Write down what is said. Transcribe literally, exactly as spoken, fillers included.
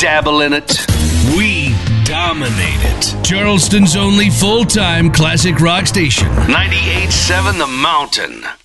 dabble in it. We dominate it. Charleston's only full-time classic rock station. ninety-eight point seven The Mountain.